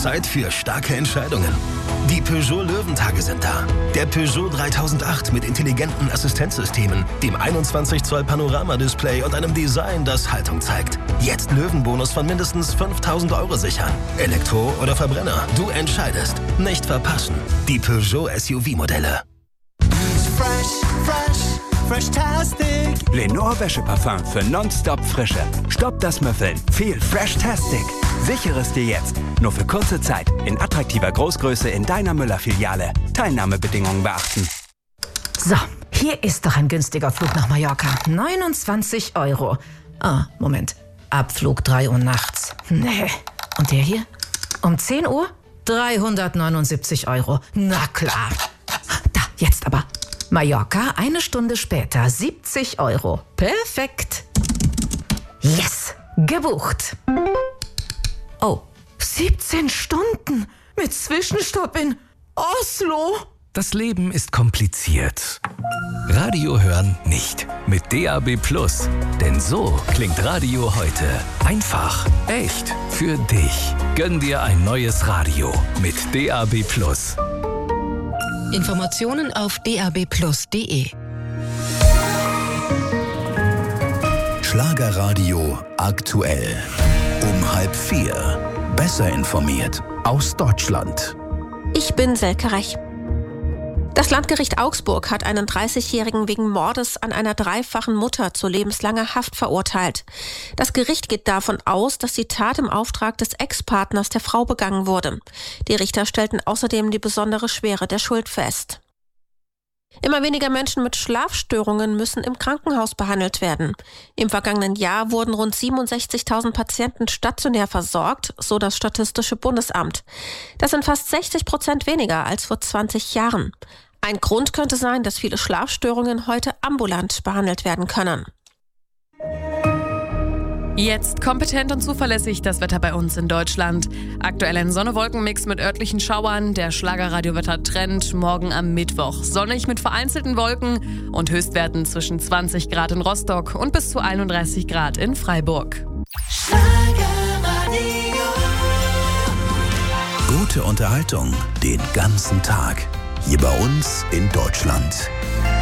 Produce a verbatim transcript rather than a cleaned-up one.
Zeit für starke Entscheidungen. Die Peugeot Löwentage sind da. Der Peugeot dreitausendacht mit intelligenten Assistenzsystemen, dem einundzwanzig Zoll Panorama-Display und einem Design, das Haltung zeigt. Jetzt Löwenbonus von mindestens fünftausend Euro sichern. Elektro oder Verbrenner, du entscheidest. Nicht verpassen. Die Peugeot S U V-Modelle. Fresh, fresh, fresh-tastic. Lenore Wäscheparfum für nonstop Frische. Stopp das Müffeln. Viel Fresh-tastic. Sichere es dir jetzt. Nur für kurze Zeit. In attraktiver Großgröße in deiner Müller-Filiale. Teilnahmebedingungen beachten. So, hier ist doch ein günstiger Flug nach Mallorca. neunundzwanzig Euro. Ah, Moment. Abflug drei Uhr nachts. Nee. Und der hier? Um zehn Uhr? dreihundertneunundsiebzig Euro. Na klar. Da, jetzt aber. Mallorca, eine Stunde später, siebzig Euro. Perfekt. Yes, gebucht. Oh, siebzehn Stunden mit Zwischenstopp in Oslo. Das Leben ist kompliziert. Radio hören nicht. Mit D A B Plus. Denn so klingt Radio heute. Einfach, echt, für dich. Gönn dir ein neues Radio mit D A B Plus. Informationen auf d a b plus punkt d e. Schlagerradio aktuell. Um halb vier. Besser informiert aus Deutschland. Ich bin Selke Rech. Das Landgericht Augsburg hat einen dreißigjährigen wegen Mordes an einer dreifachen Mutter zu lebenslanger Haft verurteilt. Das Gericht geht davon aus, dass die Tat im Auftrag des Ex-Partners der Frau begangen wurde. Die Richter stellten außerdem die besondere Schwere der Schuld fest. Immer weniger Menschen mit Schlafstörungen müssen im Krankenhaus behandelt werden. Im vergangenen Jahr wurden rund siebenundsechzigtausend Patienten stationär versorgt, so das Statistische Bundesamt. Das sind fast sechzig Prozent weniger als vor zwanzig Jahren. Ein Grund könnte sein, dass viele Schlafstörungen heute ambulant behandelt werden können. Jetzt kompetent und zuverlässig das Wetter bei uns in Deutschland. Aktuell ein Sonne-Wolken-Mix mit örtlichen Schauern. Der Schlagerradio-Wetter-Trend morgen am Mittwoch. Sonnig mit vereinzelten Wolken und Höchstwerten zwischen zwanzig Grad in Rostock und bis zu einunddreißig Grad in Freiburg. Gute Unterhaltung den ganzen Tag. Hier bei uns in Deutschland.